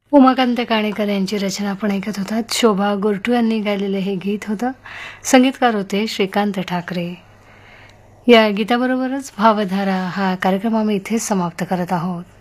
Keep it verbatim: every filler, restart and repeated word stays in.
उमाकांत काणेकर यांची रचना आपण ऐकत होतात. शोभा गुरटू यांनी गायलेले हे गीत होतं. संगीतकार होते श्रीकांत ठाकरे. या गीताबरोबरच भावधारा हा कार्यक्रम आम्ही इथेच समाप्त करत आहोत.